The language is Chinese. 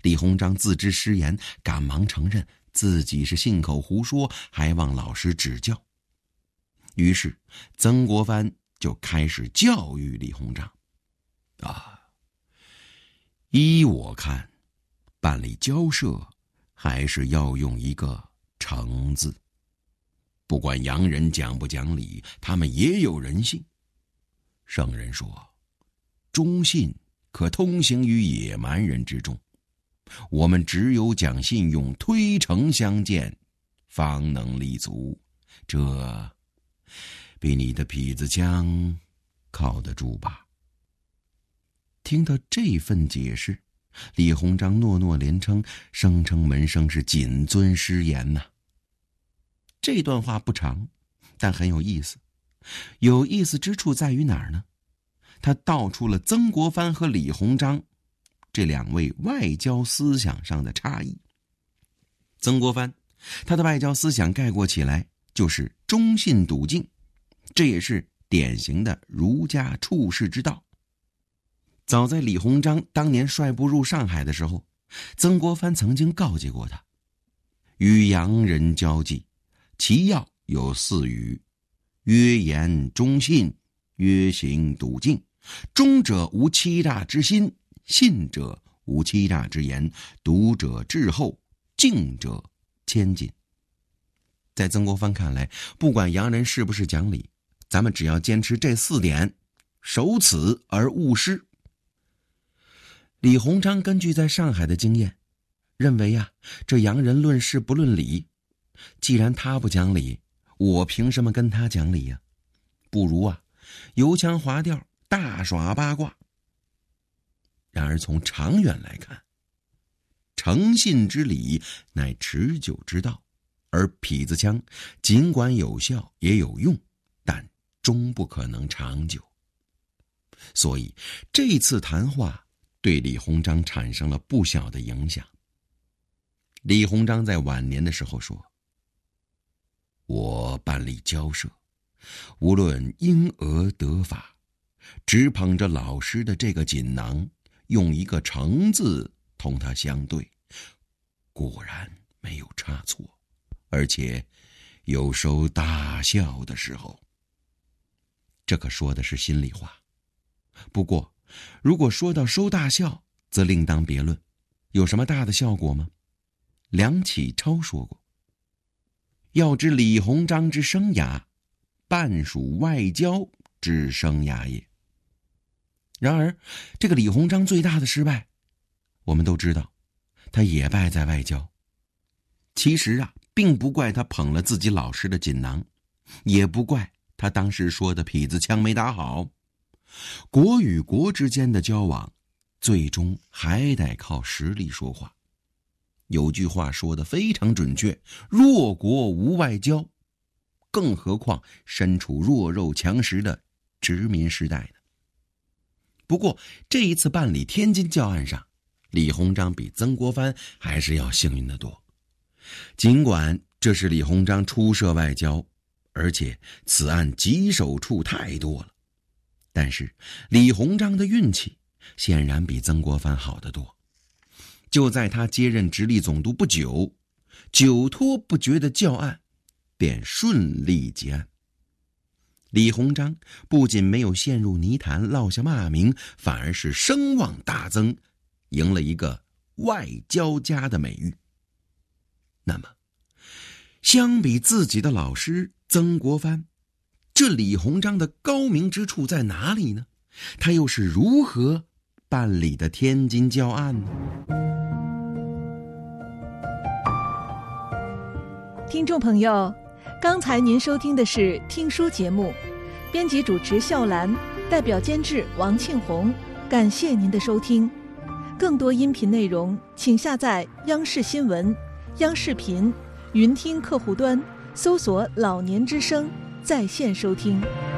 李鸿章自知失言，赶忙承认自己是信口胡说，还望老师指教。于是曾国藩就开始教育李鸿章。依我看，办理交涉还是要用一个诚字。不管洋人讲不讲理，他们也有人性。圣人说，忠信可通行于野蛮人之中，我们只有讲信用，推诚相见，方能立足。这比你的痞子枪靠得住吧？听到这份解释，李鸿章诺诺连称，声称门生是谨遵师言呐。这段话不长，但很有意思。有意思之处在于哪儿呢？他道出了曾国藩和李鸿章这两位外交思想上的差异。曾国藩，他的外交思想概括起来就是忠信笃敬，这也是典型的儒家处世之道。早在李鸿章当年率部入上海的时候，曾国藩曾经告诫过他，与洋人交际，其要有4语：曰言忠信，曰行笃敬。忠者无欺诈之心，信者无欺诈之言，笃者滞后，敬者谦谨。在曾国藩看来，不管洋人是不是讲理，咱们只要坚持这4点，守此而勿失。李鸿章根据在上海的经验，认为这洋人论事不论理，既然他不讲理，我凭什么跟他讲理呀？不如油腔滑调，大耍八卦。然而从长远来看，诚信之理乃持久之道，而痞子枪尽管有效也有用，但终不可能长久。所以这次谈话对李鸿章产生了不小的影响。李鸿章在晚年的时候说，我办理交涉，无论因讹得法，只捧着老师的这个锦囊，用一个诚字同他相对，果然没有差错，而且有收大效的时候。这可说的是心里话。不过如果说到收大效，则另当别论。有什么大的效果吗？梁启超说过，要知李鸿章之生涯，半属外交之生涯也。然而这个李鸿章最大的失败，我们都知道，他也败在外交。其实并不怪他捧了自己老师的锦囊，也不怪他当时说的痞子枪没打好。国与国之间的交往，最终还得靠实力说话。有句话说得非常准确，弱国无外交，更何况身处弱肉强食的殖民时代呢？不过这一次办理天津教案上，李鸿章比曾国藩还是要幸运得多。尽管这是李鸿章初涉外交，而且此案棘手处太多了，但是李鸿章的运气显然比曾国藩好得多。就在他接任直隶总督不久，久拖不决的教案便顺利结案。李鸿章不仅没有陷入泥潭落下骂名，反而是声望大增，赢了一个外交家的美誉。那么相比自己的老师曾国藩，这李鸿章的高明之处在哪里呢？他又是如何办理的天津教案呢？ 听众朋友，刚才您收听的是听书节目，编辑主持笑兰，代表监制王庆红，感谢您的收听。更多音频内容请下载央视新闻、央视频、云听客户端，搜索老年之声在线收听。